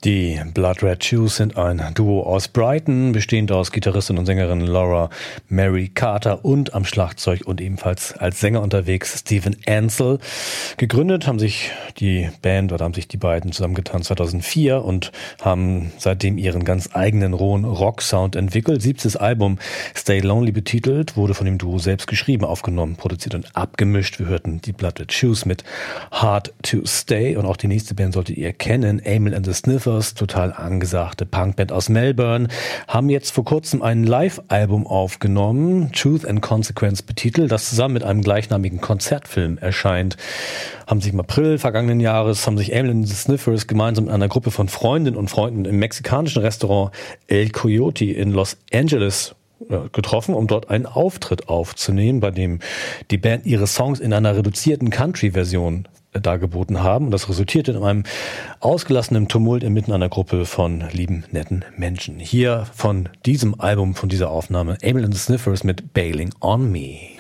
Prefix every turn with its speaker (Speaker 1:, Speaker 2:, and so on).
Speaker 1: Die Blood Red Shoes sind ein Duo aus Brighton, bestehend aus Gitarristin und Sängerin Laura Mary Carter und am Schlagzeug und ebenfalls als Sänger unterwegs Stephen Ansell. Gegründet haben sich die beiden zusammengetan 2004 und haben seitdem ihren ganz eigenen rohen Rock-Sound entwickelt. 7. Album Stay Lonely betitelt, wurde von dem Duo selbst geschrieben, aufgenommen, produziert und abgemischt. Wir hörten die Blood Red Shoes mit Hard to Stay und auch die nächste Band solltet ihr kennen, Amyl and the Sniffers, total angesagte Punkband aus Melbourne, haben jetzt vor kurzem ein Live-Album aufgenommen, Truth and Consequence betitelt, das zusammen mit einem gleichnamigen Konzertfilm erscheint. Haben sich im April vergangenen Jahres, haben sich Amyl and the Sniffers gemeinsam mit einer Gruppe von Freundinnen und Freunden im mexikanischen Restaurant El Coyote in Los Angeles getroffen, um dort einen Auftritt aufzunehmen, bei dem die Band ihre Songs in einer reduzierten Country-Version dargeboten haben. Und das resultierte in einem ausgelassenen Tumult inmitten einer Gruppe von lieben, netten Menschen. Hier von diesem Album, von dieser Aufnahme, Amyl and the Sniffers mit Bailing on Me.